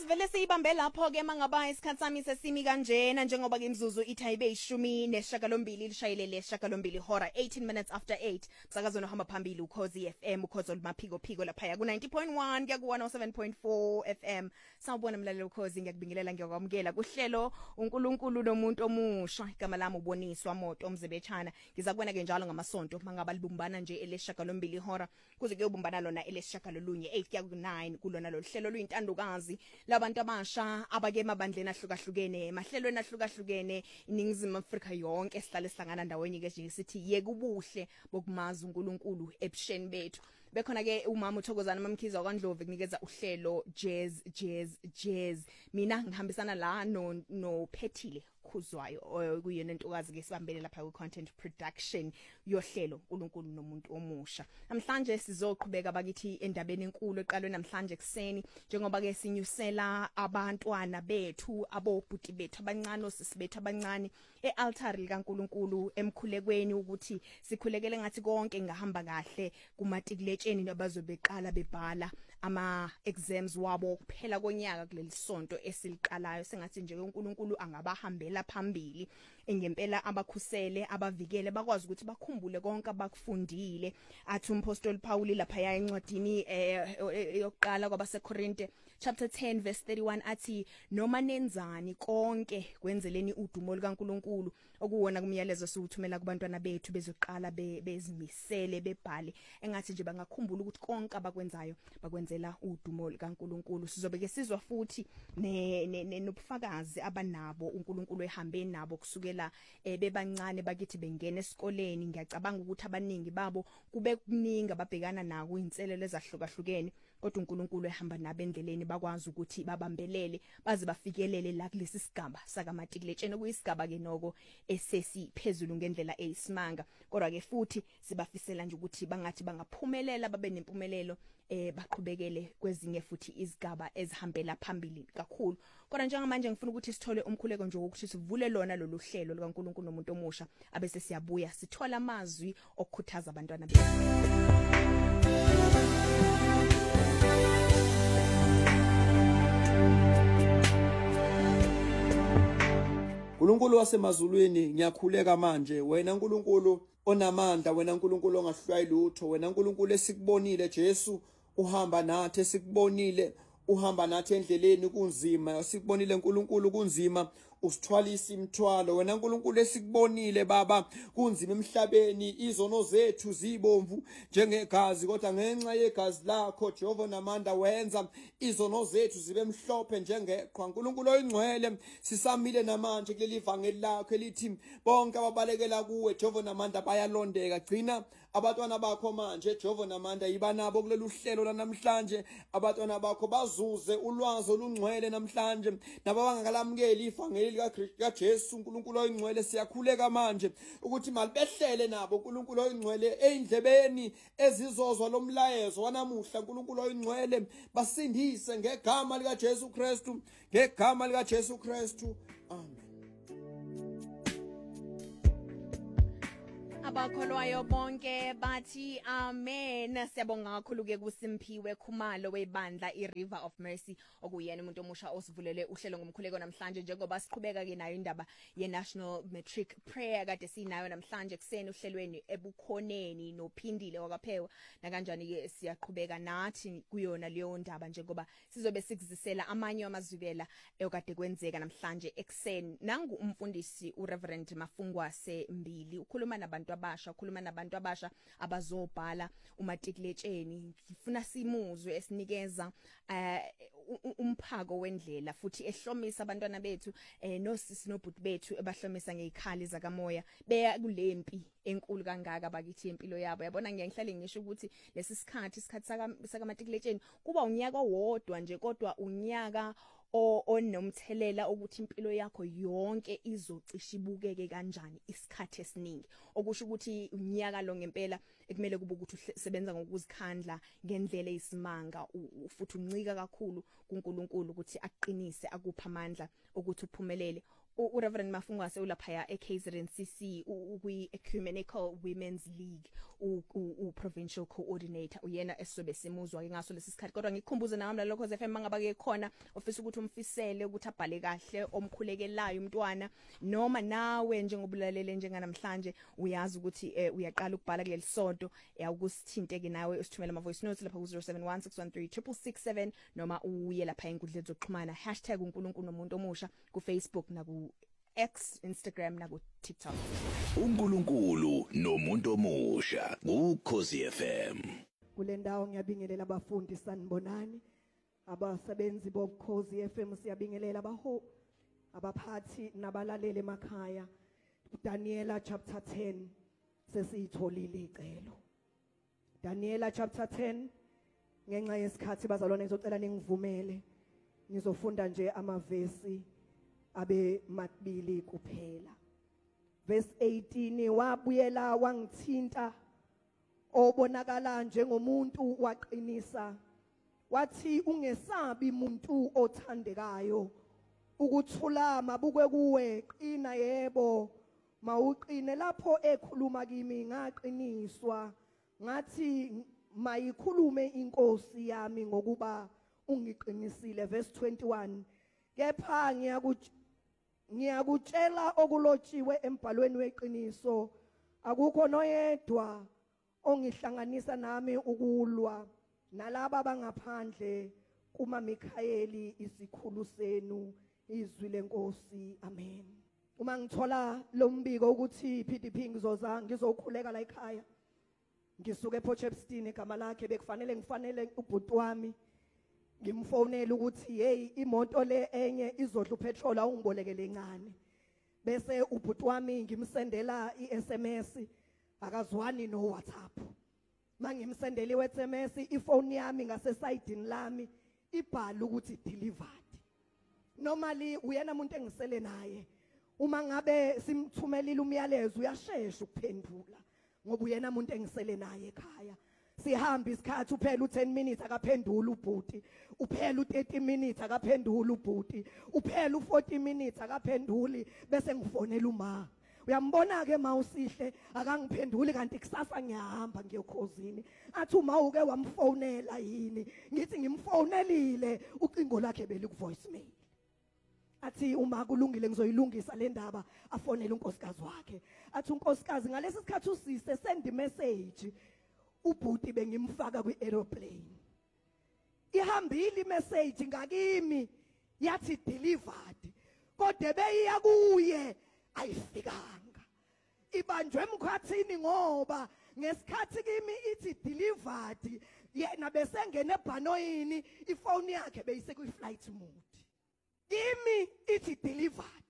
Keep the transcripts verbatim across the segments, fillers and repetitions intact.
Sivele siyibambe lapho ke mangaba isikhathi sami sesimi kanjena njengoba ke imzuzu ithayibe ishumi neshagalombili lishayelele shagalombili hora eighteen minutes after eight sakazo nohamba phambili ukhozi F M ukhozo lumaphiko phiko lapha ku ninety point one kuya ku one oh seven point four F M. Sawubona mlaleli ukhozi, ngiyakubingelela ngiyakwamukela kuhlelo uNkulunkulu nomuntu omusha. Igama lami uboniswa moto omzebechana. Ngizakubona ke njalo ngamasonto mangaba libumbana nje eleshagalombili hora kuze kuyobumbana lona eleshagalolunye eight kuya ku nine kulona lo hlelo luyintandokazi labantu abasha abake emabandleni ahlukahlukene emahlelweni ahlukahlukene iningizimu Afrika yonke sihlale sihlangana ndaweni ke nje sithi yeke ubuhle bokumaza uNkulunkulu ebusheni bethu. Bekhona ke umama uThokozana Mamkhiza kwaNdlovu kunikeza uhlelo jazz jazz jazz. Mina ngihambisana la no no Phethile Khuzwayo kuyena intokazi ke sibambele lapha ku content production yohlelo uNkulunkulu nomuntu omusha. Namhlanje sizoqhubeka bakithi endabeni enkulu eqalwe namhlanje kuseni njengoba ke sinyusela abantwana bethu abobhuti bethu abancane osisibethu abancane ealtar likaNkulunkulu emkhulekweni ukuthi sikhulekele ngathi konke ngahamba kahle kumatikletsheni nabazobeqala bebhala ama exams wabo kuphela konyaka kuleli sonto esiliqalayo. Sengathi nje uNkulunkulu angabahambela phambili engempela abakhusele abavikele bakwazi ukuthi bakhumbule konke abakufundile. Athi umpostoli Paul lapha ya encwadini yokuqala kwabaseKorinte chapter ten verse thirty-one athi noma nenzani konke kwenzeleni udumo likaNkulunkulu okuwona kumyalezo siwuthumela kubantwana bethu bezoqala bezimisele bebhale engathi nje bangakhumbula ukuthi konke abakwenzayo bakwenzela udumo likaNkulunkulu. Sizobe ke sizwa futhi nobufakazi abanabo uNkulunkulu ehambe nabo kusukela bebancane bakithi bengena esikoleni. Ngiyacabanga ukuthi abaningi babo kube kuningi ababhekana nawo inselelo ezahlukahlukene kodwa uNkulunkulu ehamba nabo endleleni bakwazi ukuthi babambelele baze bafikelele la kulesi sigaba sakamatikletsheni okuyisigaba ke noko esesiphezulu ngendlela eyisimanga. Kodwa ke futhi sibafisela nje ukuthi bangathi bangaphumelela babe nempumelelo eh baqhubekele kwezinye futhi izigaba ezihambela phambili kakhulu. Kodwa njengamanje ngifuna ukuthi sithole umkhuleko nje ukuthi sivule lona lolu hlelo likaNkulunkulu nomuntu omusha abese siyabuya sithola amazwi okukhuthaza abantwana bethu. uNkulunkulu wasemazulwini ngiyakhuleka manje wena uNkulunkulu onamandla, wena uNkulunkulu ongahlwayi lutho, wena uNkulunkulu esikubonile Jesu uhamba nathi, esikubonile uhamba nathi endleleni kunzima, sikubonile uNkulunkulu kunzima usithwalisa imithwalo, wena uNkulunkulu esikubonile baba kunzima emhlabeni izono zethu zibomvu njengegazi kodwa ngenxa yegazi lakho Jehova namandla wenza izono zethu zibe mhlophe njengeqhwa. uNkulunkulu oyingcwele sisamile namanje kuleli ivangeli lakho elithi bonke ababalekela kuwe Jehova namandla bayalondeka. Gcina abantwana bakho manje Jehova namandla yiba nabo kulolu hlelo lanamhlanje, abantwana bakho bazuze ulwazi olungcwele namhlanje nabangakalamukeli ivangeli lika Jesu. uNkulunkulu oyingcwele siyakhuleka manje ukuthi malibehlele nabo uNkulunkulu oyingcwele eindlebeni ezizozwa lomlayezo wanamuhla. uNkulunkulu oyingcwele basindise ngegama lika Jesu Kristu, ngegama lika Jesu Kristu, amen. Abakholwayo bonke bathi amen. Siyabonga kakhulu ke kuSimphiwe Khumalo webandla iRiver of Mercy okuyena umuntu omusha osivulele uhlelo ngomkhuleko namhlanje njengoba siqhubeka ke nayo indaba ye-National Matric Prayer kade sinayo namhlanje kuseni uhlelweni ebukhoneni nophindile wakaphewa na kanjani ke siyaqhubeka nathi kuyona leyo ndaba njengoba sizobe sikuzisela amanye amazwibela ekade kwenzeka namhlanje ekseni. Nangu umfundisi uReverend Mafungwase Mbili ukhuluma nabantu abasha, ukhuluma nabantu abasha abazobhala umatikletsheni. Ngifuna simuzwe esinikeza uh, umphako wendlela futhi ehlomisa abantwana bethu eh nosisi nobhuti bethu ebahlomisa ngezikhali zakamoya beya kulempi enkulu kangaka bakithi impilo yabo. Yabona ngiyangihlale ngisho ukuthi lesi sikhathi isikhathi sakamatikletsheni kuba unyaka wodwa nje kodwa unyaka o onomthelela ukuthi impilo yakho yonke izocisha ibukeke kanjani isikhathi esiningi, okusho ukuthi unyaka lo ngempela ekumele kube ukuthi usebenza ngokuzikhandla ngendlela eyisimanga futhi uncika kakhulu kuNkulunkulu ukuthi aqinise akupha amandla ukuthi uphumelele u Reverend Mafungwase ulaphaya e K Z N C C kwi Ecumenical Women's League u u provincial coordinator uyena esobe simuzwa ke ngaso lesisikhathi kodwa ngikukhumbuze nami lokho ze F M mangabake khona ofisa ukuthi umfisele ukuthi abhale kahle omkhulekelayo umntwana noma nawe njengobulalele njenganamhlanje uyazi ukuthi eh, uyaqala ukubhala kuleli sonto uyakusithinte ke nawe usithumela ama voice notes lapha ku zero seven one six one three six six seven noma uye lapha enkundleni zokuxhumana hashtag uNkulunkulu nomuntu omusha ku Facebook na ku X, Instagram na ku TikTok. uNkulunkulu nomuntu omusha kuKhosi F M. Kule ndawo ngiyabingelela abafundi sanibonani, abasebenzi bokhosi F M siyabingelela abaho, abaphathi nabalaleli emakhaya. Daniela chapter ten sesiyitholile icelo. Daniela chapter ten ngenxa yesikhathi bazalwane ngizocela ningivumele ngizofunda nje amavesi abe mabili kuphela. Verse eighteen wabuyela wangithinta obonakala njengomuntu waqinisa wathi ungesabi umuntu othandekayo ukuthulama bukwe kuwe qina yebo mawuqine lapho ekhuluma kimi ngaqiniswa ngathi mayikhulume inkosi yami ngokuba ungiqinisile. Verse twenty-one kepha ngiyakuthi ngiyakutshela okulotshiwe embhalweni weqiniso akukho noyedwa ongihlanganisa nami ukulwa nalabo bangaphandle kuma Mikhayeli isikhulu senu izwi lenkosi. Amen. Uma ngithola lo mbiko ukuthi P D P ngizoza ngizokhuleka la ekhaya ngisuke ePortshepstone igama lakhe bekufanele ngifanele ubhuti wami ngimfonela ukuthi hey imoto le enye izodla upetrol awungibolekele encane bese ubhuti wami ngimsendela iS M S akazwani no WhatsApp mangimsendela iS M S ifone yami ngase sidini lami ibhala ukuthi delivered. Normally uyena umuntu engisele naye uma ngabe simthumelile umyalezo uyashesha ukuphendula ngoba uyena umuntu engisele naye ekhaya. Sihamba isikhathi uphela u ten minutes akaphendula ubhuti, uphela u thirty minutes akaphendula ubhuti, uphela u forty minutes akaphenduli bese ngifonela uma. Uyambona ke mawusihle akangiphenduli kanti kusasa ngiyahamba ngiyokhosini. Athi uma uke wamfonela yini? Ngithi ngimfonelile ucingo lakhe beli ku voicemail. Athi uma kulungile ngizoyilungisa le ndaba afonela unkosikazi wakhe. Athi unkosikazi ngalesi sikhathi usise send message ubhuti bengimfaka kwi aeroplane. Ihambile message ngakimi yathi delivered kodwa beyiya kuye ayifikanga. Ibanjwe emkhathini ngoba ngesikhathi kimi ithi delivered yena besengena ebhanoyini ifone yakhe beyise kwi flight mode. Kimi ithi delivered.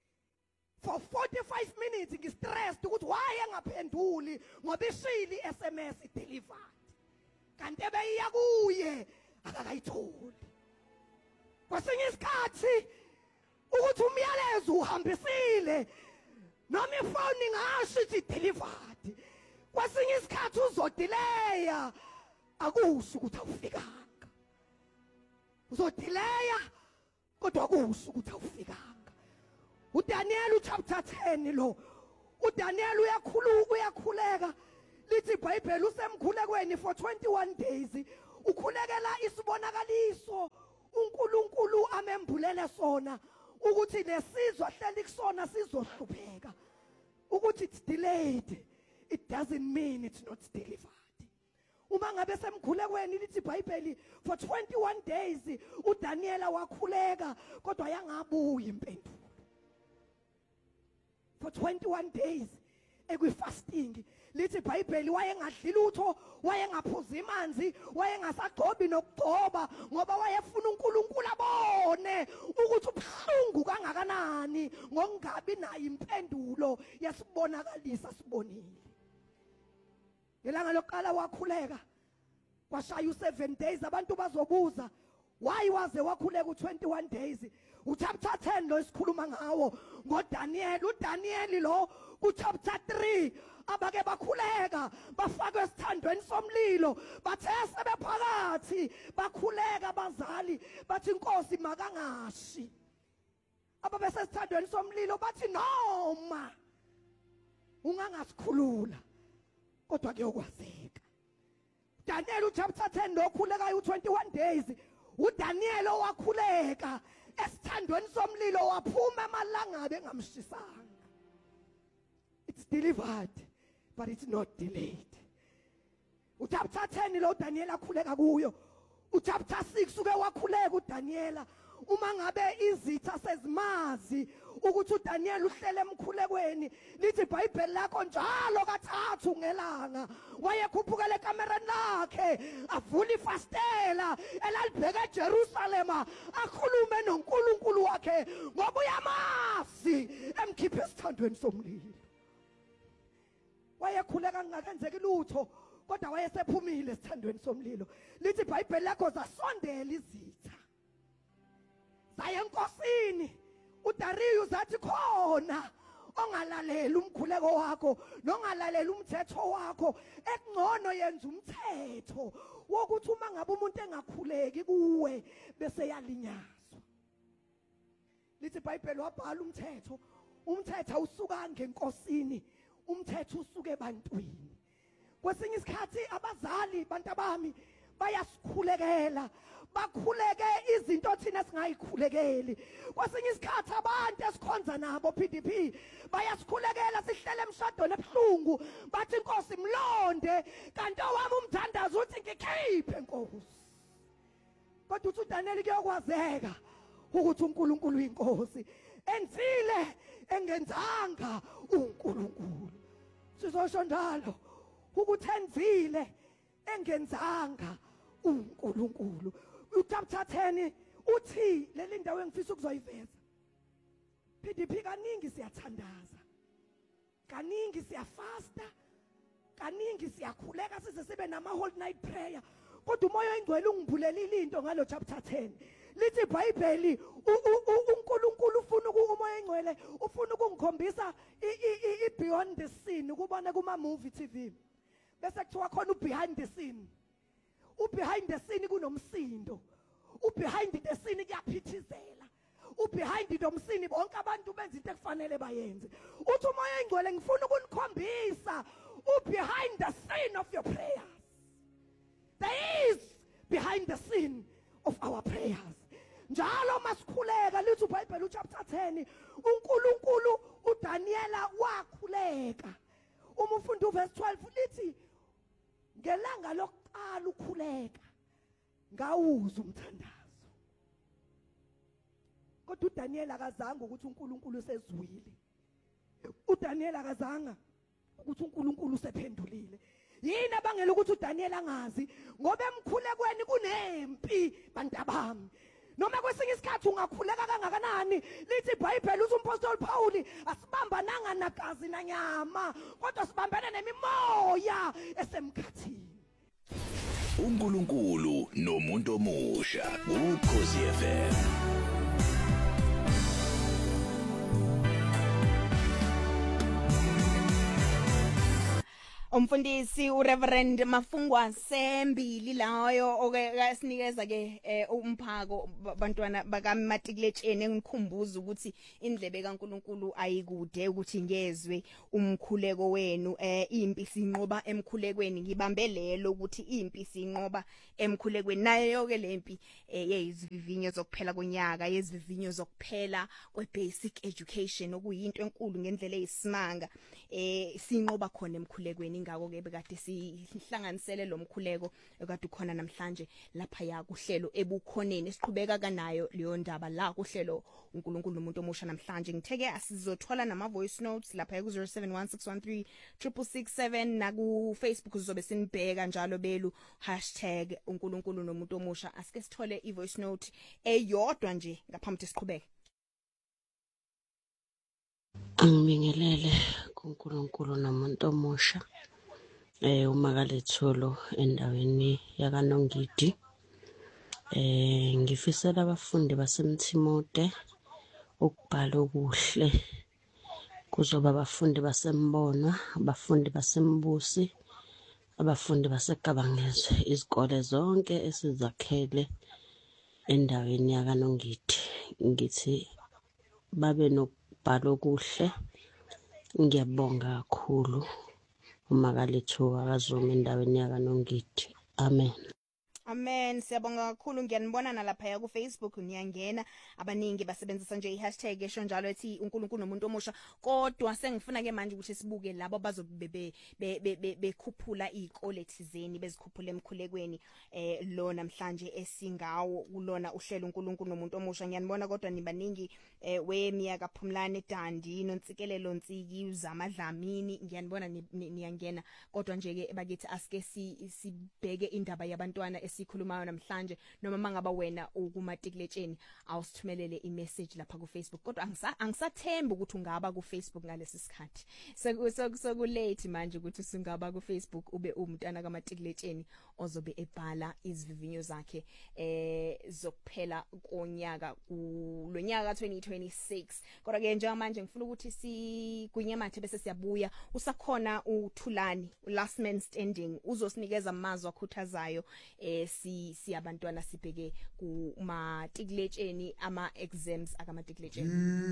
For forty-five minutes ngistressed ukuthi why engaphenduli ngoba ishili iS M S delivered. Kanti beyiya kuye akakayitholi. Kwasinye isikhathi ukuthi umyalezo uhambisile noma ifone ngasho ithi delivered. Kwasinye isikhathi uzodileya akusho ukuthi awufikanga. Uzodileya kodwa akusho ukuthi awufikanga. uDaniel chapter ten lo uDaniel uyakhuluka uyakhuleka lithi iBhayibheli usemkhulekweni for twenty-one days ukhulekela isibonakaliso uNkulunkulu amembulele sona ukuthi lesizwe ahleli kusona sizohlupheka ukuthi it's delayed it doesn't mean it's not delivered. Uma ngabe semkhulekweni lithi iBhayibheli for twenty-one days uDaniel wakhuleka kodwa yangabuyi impendulo. For twenty-one days ekwi fasting lithi iBhayibheli wayengadli lutho wayengaphuza imanzi wayengasagcobi nokugcoba ngoba wayefuna uNkulunkulu abone ukuthi ubhlungu kangakanani ngokungabi nayo impendulo yasibonakalisa sibonile. Ngelanga lokuqala wakhuleka kwashaya u seven days abantu bazobuza why waze wakhuleka u twenty-one days. Uchapter ten lo isikhuluma ngawo ngoDaniel. uDaniel lo ku chapter three abake bakhuleka bafakwe esithandweni somlilo bathe sebephakathi bakhuleka abazali bathi inkosi makangashi. ababesesithandweni somlilo bathi noma ungangasikhulula kodwa kuyokwazeka. Daniel chapter ten lokhulekayo twenty-one days uDaniel owakhuleka esithandweni somlilo waphuma amalangabe engamshisanga. It's delivered but it's not delayed. Uchapter ten lo Daniel akhuleka kuyo. Uchapter six uke wakhuleka uDaniel uma ngabe izitha sezimazi ukuthi uDaniel uhlele emkhulekweni lithi iBhayibheli lakho njalo kathathu ngelanga wayekhuphukela ekamereni lakhe avula ifastela elalibheke eJerusalem akhulume noNkulunkulu wakhe ngoba uyamazi emkhiphe esithandweni somlilo. Wayekhuleka ngakenzeki lutho kodwa wayesephumile esithandweni somlilo. Lithi iBhayibheli lakho zasondela izitha zaye enkosini uDarius athi khona ongalalela umkhuleko wakho nongalalela umthetho wakho ekungcono yenza umthetho wokuthi uma ngabe umuntu engakhuleki kuwe bese yalinyazwa. Lithi iBhayibheli wabhala umthetho umthetho usuka ngenkosini umthetho usuka ebantwini. Kwesinye isikhathi abazali bantabami bayasikhulekela bakhuleke izinto thina singayikhulekeli. Kwesinye isikhathi abantu esikhonza nabo P D P bayasikhulekela sihlele emshadweni ebuhlungu bathi inkosi mlonde kanti owami umthandazo uthi ngikhiphe inkosi. Kodwa uthi uDaniel kuyokwazeka ukuthi uNkulunkulu uyinkosi enzile engenzanga uNkulunkulu. Sizosho njalo ukuthi enzile engenzanga uNkulunkulu. Uchapter ten uthi leli ndawo engifisa ukuzoyiveza. P D P kaningi siyathandaza. Kaningi siyafasta. Kaningi siyakhuleka size sibe nama whole night prayer. Kodwa umoya oyingcwele ungibhulelile into ngalo chapter ten. Lithi iBhayibheli uNkulunkulu ufuna umoya oyingcwele ufuna ukungikhombisa i beyond the scene ukubona kuma movie T V. Bese kuthiwa khona u behind the scene. U behind the scene kunomsindo. U behind the scene kuyaphithizela. U behind the scene bonke abantu benza into ekufanele bayenze. Uthi umoya oyingcwele ngifuna ukunikhombisa u behind the scene of your prayers. There is behind the scene of our prayers. Njalo masikhuleka lithi uBhayibheli chapter ten uNkulunkulu uDaniela wakhuleka. Uma ufunda uverse twelve lithi ngelanga lokuqala ukhuleka ngawuza umthandazo. Kodwa uDaniel akazange ukuthi uNkulunkulu usezwile. uDaniel akazange ukuthi uNkulunkulu usephendulile. Yini abangela ukuthi uDaniel angazi ngoba emkhulekweni kunempi bantabami. Noma kwesinye isikhathi ungakhuleka kangakanani lithi iBhayibheli uthi umpostoli Paul asibambananga nagazi nanyama kodwa sibambene nemimoya esemkhathini. uNkulunkulu nomuntu omusha ukhozi F M. Umfundisi uReverend Mafungwa Sembili layo okasinikeza ke umphako bantwana bakaMatikletsheni engikhumbuza ukuthi indlebe kaNkuluNkulu ayikude ukuthi ngezwe umkhuleko wenu eh impi sinqoba emkhulekweni ngibambe lelo ukuthi impi sinqoba emkhulekweni nayo ke lempi yezivivinyo zokuphela konyaka yezivivinyo zokuphela kwe-basic education okuyinto enkulu ngendlela eyisimanga eh sinqoba khona emkhulekweni ngako ke bekade sihlanganisele lo mkhuleko ekade ukhona namhlanje lapha ya kuhlelo ebukhoneni siqhubeka kanayo leyo ndaba la kuhlelo uNkulunkulu nomuntu omusha namhlanje ngitheke asizothola nama voice notes lapha ku zero seven one six one three six six seven na ku Facebook sizobe sinibheka njalo belu hashtag uNkulunkulu nomuntu omusha asike sithole i voice note eyodwa nje ngaphambi siqhubeke. Angibingelele kuNkulunkulu nomuntu omusha eh uMakalethulo endaweni yakaNongidi. Eh ngifisela abafundi baseMthimote ukubhala okuhle kuzoba abafundi basembonwa, abafundi basembusi, abafundi baseGabangezwe, izikole zonke esizakhele endaweni yakaNongidi. Ngithi babe nokubhala okuhle. Ngiyabonga kakhulu uMakalethu akazuma endaweni yakaNongidi. Amen. Amen. Siyabonga kakhulu, ngiyanibona nalapha ku Facebook niyangena abaningi basebenzisa nje i-hashtag esho njalo ethi uNkulunkulu nomuntu omusha, kodwa sengifuna ke manje ukuthi sibuke labo bazobe bekhuphula izikole thizeni bezikhuphula emkhulekweni eh lo namhlanje esingawo kulona uhlelo uNkulunkulu nomuntu omusha. Ngiyanibona kodwa nibaningi eh wemiya kaPhumlane Dandi nontsikelelo Ntsiki uzamadlamini, ngiyanibona niyangena, kodwa nje ke bakithi asike sibheke indaba yabantwana sikhulumayo namhlanje. Noma mangaba wena ukumatikletsheni awusithumelele imessage lapha ku Facebook, kodwa angisa angisathemba ukuthi ungaba ku Facebook ngalesi sikhathi. Seku late manje ukuthi singaba ku Facebook ube umntana kamatikletsheni ozobe ebhala izivivinyo zakhe eh zokuphela konyaka kulonyaka twenty twenty-six. Kodwa ke njenga manje ngifuna ukuthi sigwinyamathe bese siyabuya. Usakhona uThulani last man standing uzosinikeza amazwi akhuthazayo eh si siyabantwana sibheke kuma tikletsheni ama exams akama tikletsheni.